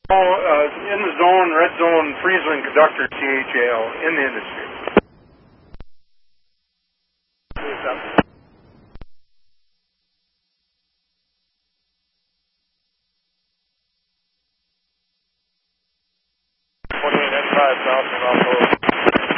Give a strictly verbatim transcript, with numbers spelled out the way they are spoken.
Oh, uh, in the zone, red zone, Friesland conductor, C H A L, in the industry. twenty-eight N five, south,